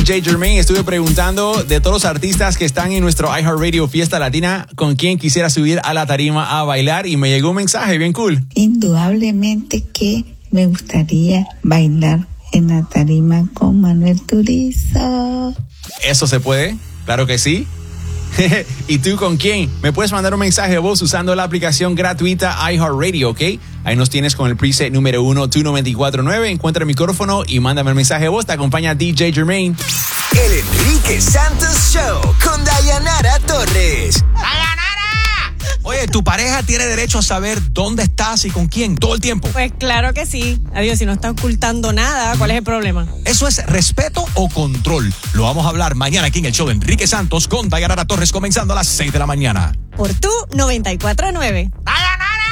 DJ Jermaine. Estuve preguntando de todos los artistas que están en nuestro iHeartRadio Fiesta Latina, con quién quisiera subir a la tarima a bailar, y me llegó un mensaje bien cool. Indudablemente que me gustaría bailar en la tarima con Manuel Turizo. ¿Eso se puede? Claro que sí. ¿Y tú con quién? Me puedes mandar un mensaje de voz usando la aplicación gratuita iHeartRadio, ¿ok? Ahí nos tienes con el preset número 1, Tu 94.9. Encuentra el micrófono y mándame el mensaje de voz. Te acompaña DJ Jermaine. El Enrique Santos Show con Dayanara Torres. ¡Dayanara! Oye, ¿tu pareja tiene derecho a saber dónde estás y con quién todo el tiempo? Pues claro que sí. Adiós, si no está ocultando nada, ¿cuál es el problema? ¿Eso es respeto o control? Lo vamos a hablar mañana aquí en el show de Enrique Santos con Dayanara Torres, comenzando a las 6 de la mañana. Por Tu 94.9. ¡Dayanara!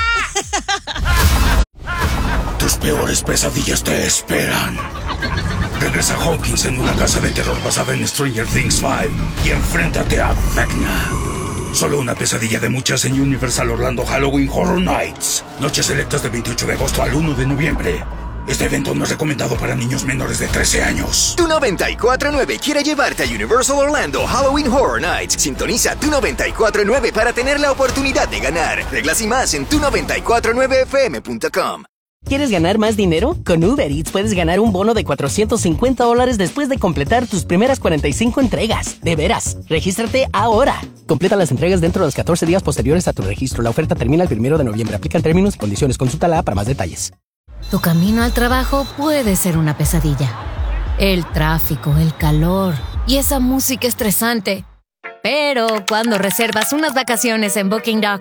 Tus peores pesadillas te esperan. Regresa Hawkins en una casa de terror basada en Stranger Things 5 y enfréntate a Vecna. Solo una pesadilla de muchas en Universal Orlando Halloween Horror Nights. Noches selectas del 28 de agosto al 1 de noviembre. Este evento no es recomendado para niños menores de 13 años. Tu 94.9 quiere llevarte a Universal Orlando Halloween Horror Nights. Sintoniza Tu 94.9 para tener la oportunidad de ganar. Reglas y más en tu94.9fm.com. ¿Quieres ganar más dinero? Con Uber Eats puedes ganar un bono de $450 después de completar tus primeras 45 entregas. De veras, regístrate ahora. Completa las entregas dentro de los 14 días posteriores a tu registro. La oferta termina el 1 de noviembre. Aplican términos y condiciones. Consúltala para más detalles. Tu camino al trabajo puede ser una pesadilla. El tráfico, el calor y esa música estresante. Pero cuando reservas unas vacaciones en Booking.com